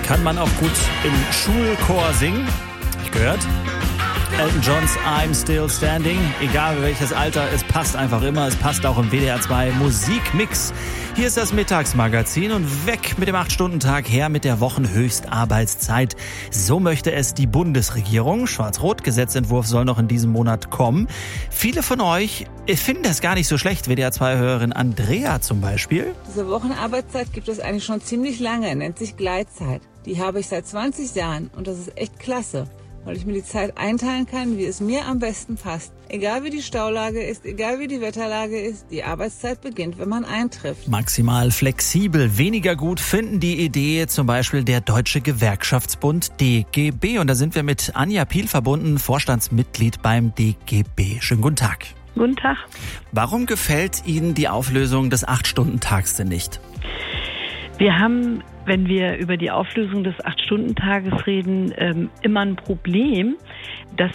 kann man auch gut im Schulchor singen. Ich gehört. Elton Johns I'm Still Standing. Egal welches Alter, es passt einfach immer. Es passt auch im WDR 2 Musikmix. Hier ist das Mittagsmagazin und weg mit dem 8-Stunden-Tag, her mit der Wochenhöchstarbeitszeit. So möchte es die Bundesregierung. Schwarz-Rot-Gesetzentwurf soll noch in diesem Monat kommen. Viele von euch finden das gar nicht so schlecht. WDR 2-Hörerin Andrea zum Beispiel. Diese Wochenarbeitszeit gibt es eigentlich schon ziemlich lange, nennt sich Gleitzeit. Die habe ich seit 20 Jahren und das ist echt klasse, weil ich mir die Zeit einteilen kann, wie es mir am besten passt. Egal wie die Staulage ist, egal wie die Wetterlage ist, die Arbeitszeit beginnt, wenn man eintrifft. Maximal flexibel, weniger gut finden die Idee zum Beispiel der Deutsche Gewerkschaftsbund DGB. Und da sind wir mit Anja Piel verbunden, Vorstandsmitglied beim DGB. Schönen guten Tag. Guten Tag. Warum gefällt Ihnen die Auflösung des 8-Stunden-Tags denn nicht? Wir haben, wenn wir über die Auflösung des 8-Stunden-Tages reden, immer ein Problem, dass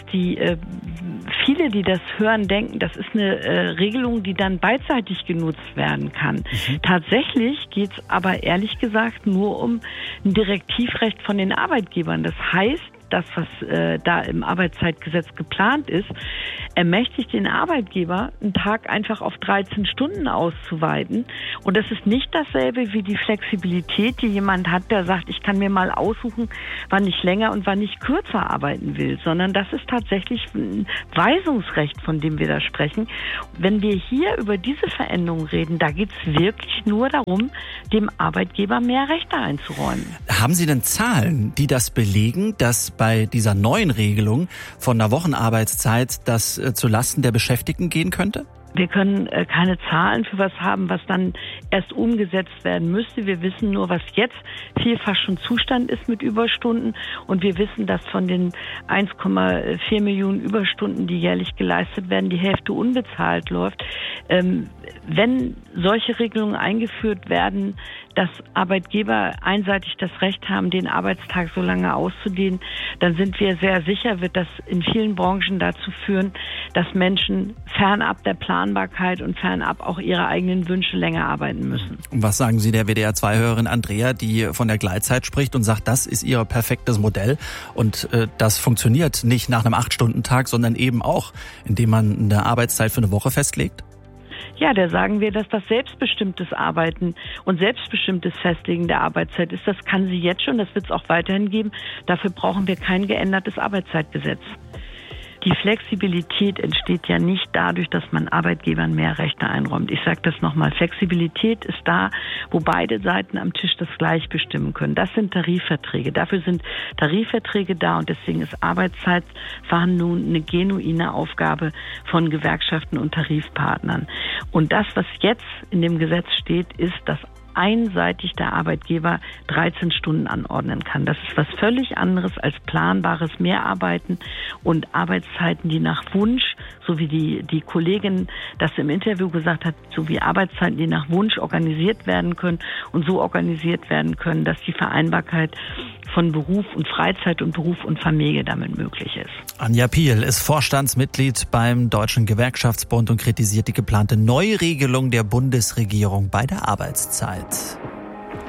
viele, die das hören, denken, das ist eine Regelung, die dann beidseitig genutzt werden kann. Tatsächlich geht es aber ehrlich gesagt nur um ein Direktivrecht von den Arbeitgebern. Das heißt, das, was da im Arbeitszeitgesetz geplant ist, ermächtigt den Arbeitgeber, einen Tag einfach auf 13 Stunden auszuweiten. Und das ist nicht dasselbe wie die Flexibilität, die jemand hat, der sagt, ich kann mir mal aussuchen, wann ich länger und wann ich kürzer arbeiten will, sondern das ist tatsächlich ein Weisungsrecht, von dem wir da sprechen. Wenn wir hier über diese Veränderung reden, da geht es wirklich nur darum, dem Arbeitgeber mehr Rechte einzuräumen. Haben Sie denn Zahlen, die das belegen, dass bei dieser neuen Regelung von der Wochenarbeitszeit das zu Lasten der Beschäftigten gehen könnte? Wir können keine Zahlen für was haben, was dann erst umgesetzt werden müsste. Wir wissen nur, was jetzt vielfach schon Zustand ist mit Überstunden. Und wir wissen, dass von den 1,4 Millionen Überstunden, die jährlich geleistet werden, die Hälfte unbezahlt läuft. Wenn solche Regelungen eingeführt werden, dass Arbeitgeber einseitig das Recht haben, den Arbeitstag so lange auszudehnen, dann sind wir sehr sicher, wird das in vielen Branchen dazu führen, dass Menschen fernab der Planbarkeit und fernab auch ihrer eigenen Wünsche länger arbeiten müssen. Und was sagen Sie der WDR 2-Hörerin Andrea, die von der Gleitzeit spricht und sagt, das ist ihr perfektes Modell und das funktioniert nicht nach einem 8-Stunden-Tag, sondern eben auch, indem man eine Arbeitszeit für eine Woche festlegt? Ja, da sagen wir, dass das selbstbestimmtes Arbeiten und selbstbestimmtes Festlegen der Arbeitszeit ist. Das kann sie jetzt schon, das wird es auch weiterhin geben. Dafür brauchen wir kein geändertes Arbeitszeitgesetz. Die Flexibilität entsteht ja nicht dadurch, dass man Arbeitgebern mehr Rechte einräumt. Ich sage das nochmal, Flexibilität ist da, wo beide Seiten am Tisch das gleich bestimmen können. Das sind Tarifverträge. Dafür sind Tarifverträge da und deswegen ist Arbeitszeitverhandlung eine genuine Aufgabe von Gewerkschaften und Tarifpartnern. Und das, was jetzt in dem Gesetz steht, ist, dass einseitig der Arbeitgeber 13 Stunden anordnen kann. Das ist was völlig anderes als planbares Mehrarbeiten und Arbeitszeiten, die nach Wunsch, so wie die Kollegin das im Interview gesagt hat, so wie Arbeitszeiten, die nach Wunsch organisiert werden können und so organisiert werden können, dass die Vereinbarkeit von Beruf und Freizeit und Beruf und Familie damit möglich ist. Anja Piel ist Vorstandsmitglied beim Deutschen Gewerkschaftsbund und kritisiert die geplante Neuregelung der Bundesregierung bei der Arbeitszeit.